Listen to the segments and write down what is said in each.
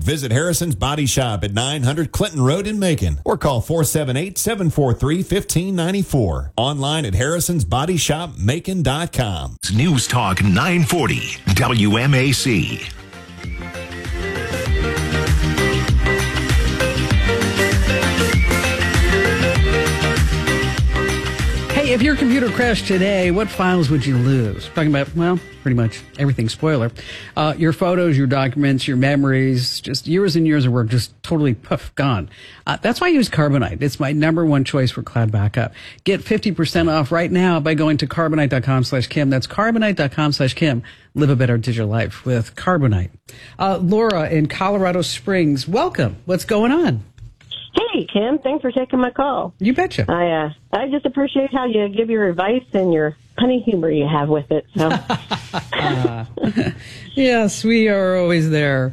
Visit Harrison's Body Shop at 900 Clinton Road in Macon or call 478-743-1594. Online at harrisonsbodyshopmacon.com. News Talk 940 WMAC. Hey, if your computer crashed today, what files would you lose? Talking about, well, pretty much everything, spoiler. Your photos, your documents, your memories, just years and years of work, just totally poof, gone. That's why I use Carbonite. It's my number one choice for cloud backup. Get 50% off right now by going to Carbonite.com/Kim. That's Carbonite.com/Kim. Live a better digital life with Carbonite. Laura in Colorado Springs, welcome. What's going on? Hey, Kim. Thanks for taking my call. You betcha. I just appreciate how you give your advice and your funny humor you have with it. So. Yes, we are always there.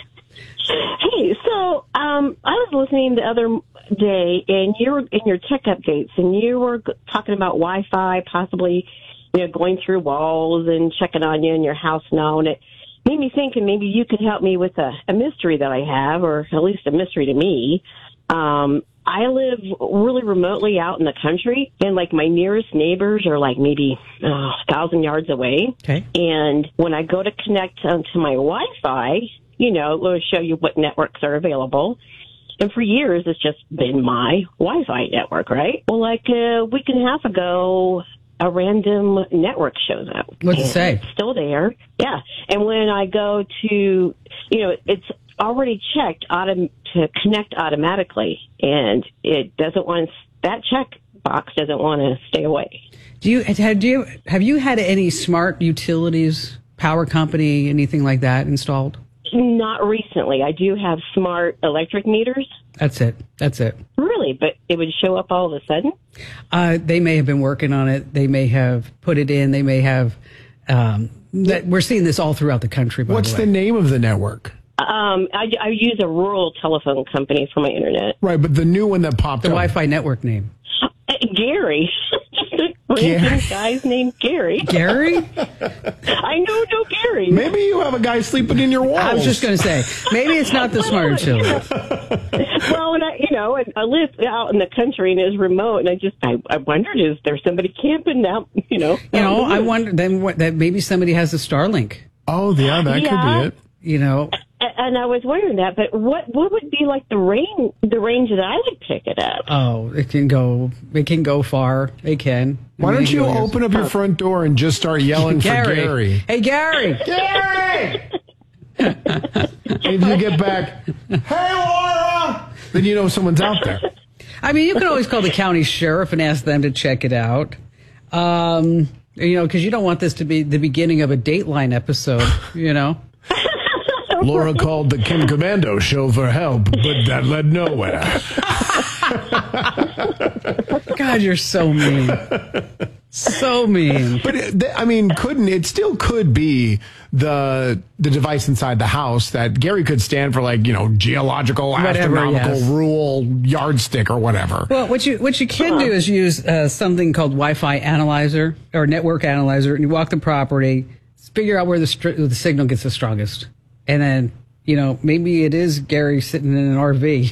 Hey, so I was listening the other day, and you were in your tech updates, and you were talking about Wi-Fi possibly, going through walls and checking on you in your house now, and it made me think, and maybe you could help me with a mystery that I have, or at least a mystery to me. I live really remotely out in the country, and my nearest neighbors are maybe 1,000 yards away. Okay. And when I go to connect to my Wi-Fi, it will show you what networks are available. And for years, it's just been my Wi-Fi network, right? Well, a week and a half ago, a random network shows up. What's it say? It's still there. Yeah. And when I go to, it's already checked to connect automatically, and it doesn't want that check box doesn't want to stay away. Have you had any smart utilities, power company, anything like that installed? Not recently. I do have smart electric meters. That's it. Really? But it would show up all of a sudden? They may have been working on it. They may have put it in. They may have. We're seeing this all throughout the country. What's the name of the network? I use a rural telephone company for my internet. Right, but the new one that popped the up. Wi-Fi network name. Gary. Random guy's named Gary. Gary? I know no Gary. Maybe you have a guy sleeping in your walls. I was just going to say, maybe it's not the smart utility. Well, and I live out in the country and it's remote, and I wondered, is there somebody camping out? I wonder then that maybe somebody has a Starlink. Oh, yeah, that could be it. And I was wondering that, but what would be the range that I would pick it up? Oh, it can go far. It can. Why don't you open up your front door and just start yelling for Gary? Hey, Gary! Gary! If you get back, hey, Laura! Then you know someone's out there. I mean, you can always call the county sheriff and ask them to check it out. Because you don't want this to be the beginning of a Dateline episode, Laura called the Kim Commando show for help, but that led nowhere. God, you're so mean. So mean. But it still could be the device inside the house that Gary could stand for, geological, astronomical, rural yardstick or whatever. Well, what you can do is use something called Wi-Fi analyzer or network analyzer, and you walk the property, figure out where the signal gets the strongest. And then, maybe it is Gary sitting in an RV.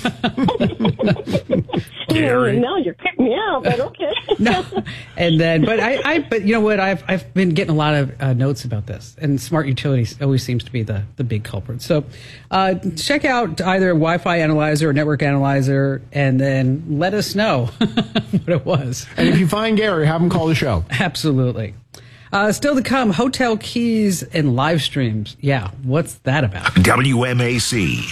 Gary. No, you're kicking me out, but okay. No. And then, but you know what? I've been getting a lot of notes about this, and smart utilities always seems to be the big culprit. So, check out either Wi-Fi analyzer or network analyzer, and then let us know what it was. And if you find Gary, have him call the show. Absolutely. Still to come, hotel keys and live streams. Yeah, what's that about? WMAC.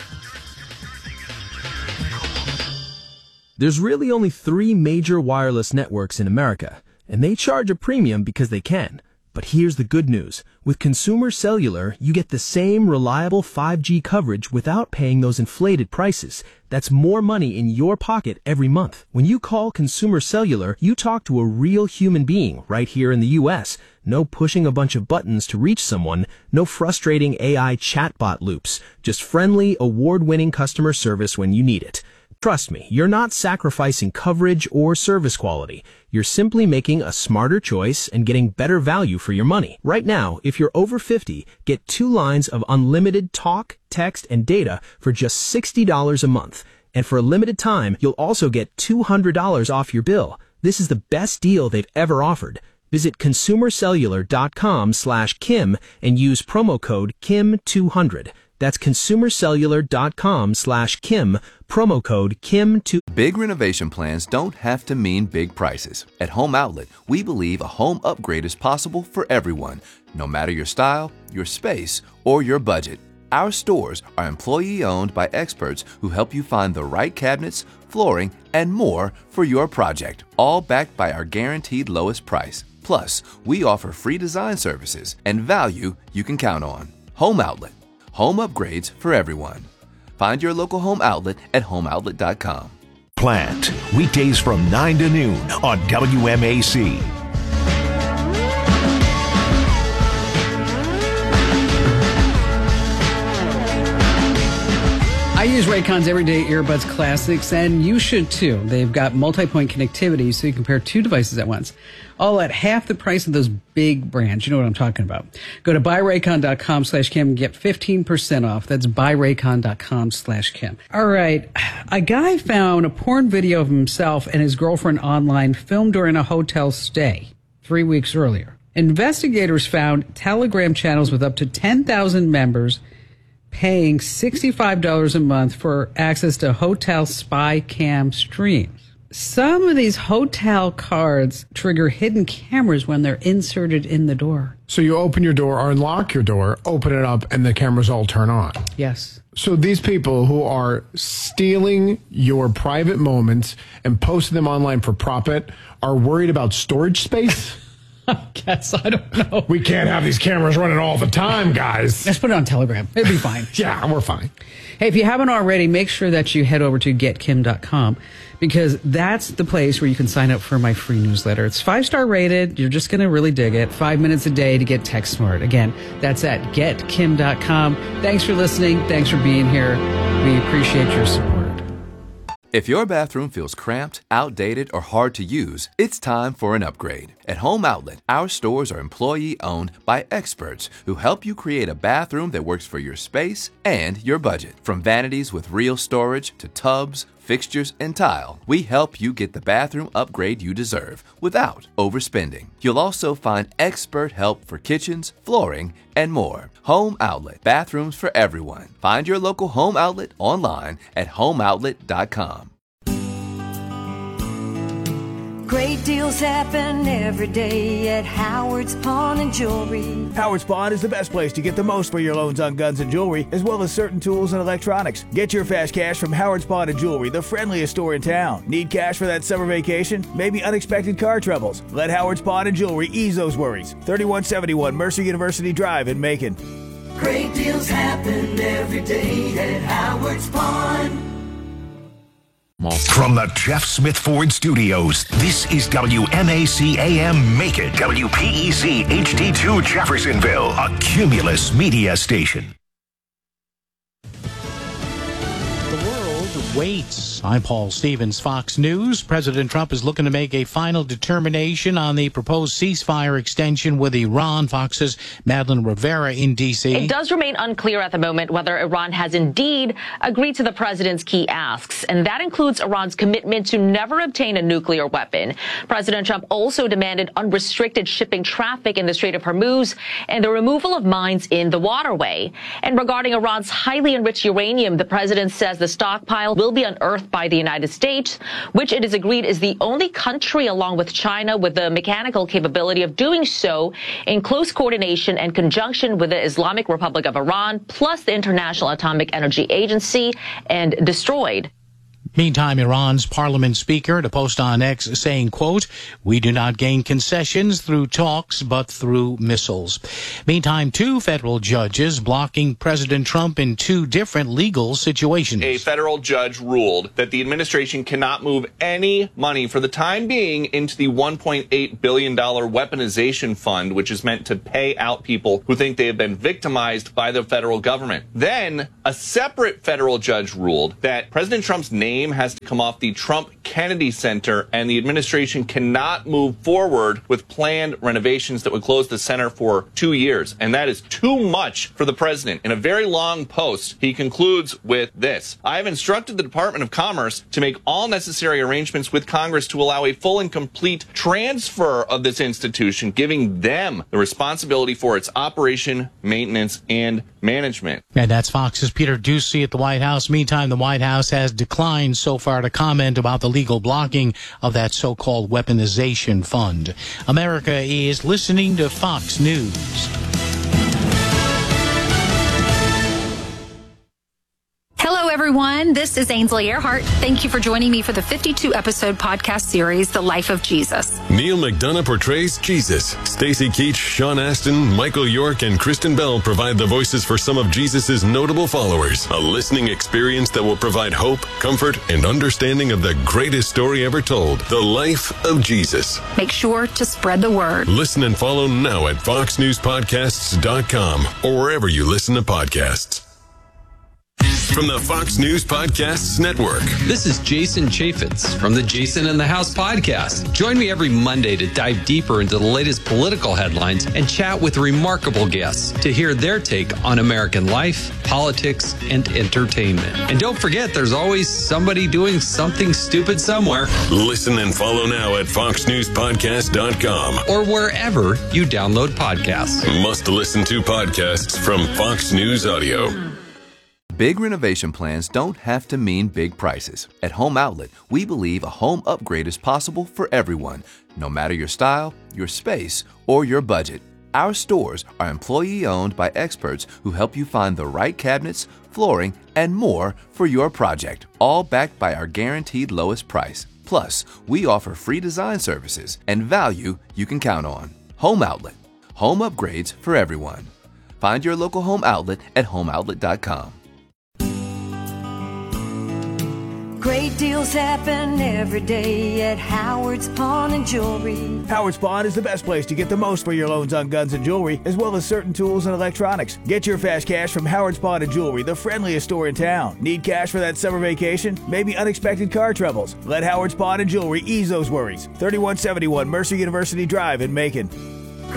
There's really only 3 major wireless networks in America, and they charge a premium because they can. But here's the good news. With Consumer Cellular, you get the same reliable 5G coverage without paying those inflated prices. That's more money in your pocket every month. When you call Consumer Cellular, you talk to a real human being right here in the U.S. No pushing a bunch of buttons to reach someone, no frustrating AI chatbot loops, just friendly, award-winning customer service when you need it. Trust me, you're not sacrificing coverage or service quality. You're simply making a smarter choice and getting better value for your money. Right now, if you're over 50, get 2 lines of unlimited talk, text, and data for just $60 a month. And for a limited time, you'll also get $200 off your bill. This is the best deal they've ever offered. Visit consumercellular.com/Kim and use promo code KIM200. That's consumercellular.com/Kim, promo code KIM200. Big renovation plans don't have to mean big prices. At Home Outlet, we believe a home upgrade is possible for everyone, no matter your style, your space, or your budget. Our stores are employee-owned by experts who help you find the right cabinets, flooring, and more for your project, all backed by our guaranteed lowest price. Plus, we offer free design services and value you can count on. Home Outlet. Home upgrades for everyone. Find your local Home Outlet at homeoutlet.com. Plant, weekdays from 9 to noon on WMAC. I use Raycon's Everyday Earbuds Classics, and you should too. They've got multi-point connectivity, so you can pair 2 devices at once, all at half the price of those big brands. You know what I'm talking about. Go to buyraycon.com/Kim and get 15% off. That's buyraycon.com/Kim. All right. A guy found a porn video of himself and his girlfriend online filmed during a hotel stay 3 weeks earlier. Investigators found Telegram channels with up to 10,000 members paying $65 a month for access to hotel spy cam streams. Some of these hotel cards trigger hidden cameras when they're inserted in the door. So you open your door or unlock your door, open it up, and the cameras all turn on. Yes. So these people who are stealing your private moments and posting them online for profit are worried about storage space? I guess. I don't know. We can't have these cameras running all the time, guys. Let's put it on Telegram. It'll be fine. Yeah, we're fine. Hey, if you haven't already, make sure that you head over to getkim.com because that's the place where you can sign up for my free newsletter. It's 5-star rated. You're just going to really dig it. 5 minutes a day to get tech smart. Again, that's at getkim.com. Thanks for listening. Thanks for being here. We appreciate your support. If your bathroom feels cramped, outdated, or hard to use, it's time for an upgrade. At Home Outlet, our stores are employee-owned by experts who help you create a bathroom that works for your space and your budget. From vanities with real storage to tubs, fixtures, and tile, we help you get the bathroom upgrade you deserve without overspending. You'll also find expert help for kitchens, flooring, and more. Home Outlet, bathrooms for everyone. Find your local Home Outlet online at homeoutlet.com. Great deals happen every day at Howard's Pawn and Jewelry. Howard's Pawn is the best place to get the most for your loans on guns and jewelry, as well as certain tools and electronics. Get your fast cash from Howard's Pawn and Jewelry, the friendliest store in town. Need cash for that summer vacation? Maybe unexpected car troubles? Let Howard's Pawn and Jewelry ease those worries. 3171 Mercer University Drive in Macon. Great deals happen every day at Howard's Pawn. From the Jeff Smith Ford Studios, this is WMAC AM Macon, WPEC HD2 Jeffersonville, a Cumulus media station. The world waits. I'm Paul Stevens, Fox News. President Trump is looking to make a final determination on the proposed ceasefire extension with Iran. Fox's Madeline Rivera in D.C. It does remain unclear at the moment whether Iran has indeed agreed to the president's key asks, and that includes Iran's commitment to never obtain a nuclear weapon. President Trump also demanded unrestricted shipping traffic in the Strait of Hormuz and the removal of mines in the waterway. And regarding Iran's highly enriched uranium, the president says the stockpile will be unearthed by the United States, which it is agreed is the only country along with China with the mechanical capability of doing so in close coordination and conjunction with the Islamic Republic of Iran, plus the International Atomic Energy Agency, and destroyed. Meantime, Iran's parliament speaker to post on X saying, quote, "We do not gain concessions through talks, but through missiles." Meantime, 2 federal judges blocking President Trump in 2 different legal situations. A federal judge ruled that the administration cannot move any money for the time being into the $1.8 billion weaponization fund, which is meant to pay out people who think they have been victimized by the federal government. Then a separate federal judge ruled that President Trump's name name has to come off the Trump Kennedy Center, and the administration cannot move forward with planned renovations that would close the center for 2 years. And that is too much for the president. In a very long post, he concludes with this: I have instructed the Department of Commerce to make all necessary arrangements with Congress to allow a full and complete transfer of this institution, giving them the responsibility for its operation, maintenance, and management. And that's Fox's Peter Doocy at the White House. Meantime, the White House has declined so far to comment about the legal blocking of that so-called weaponization fund. America is listening to Fox News. Hello, everyone. This is Ainsley Earhart. Thank you for joining me for the 52-episode podcast series, The Life of Jesus. Neil McDonough portrays Jesus. Stacy Keach, Sean Astin, Michael York, and Kristen Bell provide the voices for some of Jesus' notable followers. A listening experience that will provide hope, comfort, and understanding of the greatest story ever told, The Life of Jesus. Make sure to spread the word. Listen and follow now at foxnewspodcasts.com or wherever you listen to podcasts. From the Fox News Podcasts Network. This is Jason Chaffetz from the Jason in the House podcast. Join me every Monday to dive deeper into the latest political headlines and chat with remarkable guests to hear their take on American life, politics, and entertainment. And don't forget, there's always somebody doing something stupid somewhere. Listen and follow now at foxnewspodcast.com or wherever you download podcasts. Must listen to podcasts from Fox News Audio. Big renovation plans don't have to mean big prices. At Home Outlet, we believe a home upgrade is possible for everyone, no matter your style, your space, or your budget. Our stores are employee-owned by experts who help you find the right cabinets, flooring, and more for your project, all backed by our guaranteed lowest price. Plus, we offer free design services and value you can count on. Home Outlet. Home upgrades for everyone. Find your local Home Outlet at homeoutlet.com. Great deals happen every day at Howard's Pawn and Jewelry. Howard's Pawn is the best place to get the most for your loans on guns and jewelry, as well as certain tools and electronics. Get your fast cash from Howard's Pawn and Jewelry, the friendliest store in town. Need cash for that summer vacation? Maybe unexpected car troubles? Let Howard's Pawn and Jewelry ease those worries. 3171 Mercer University Drive in Macon.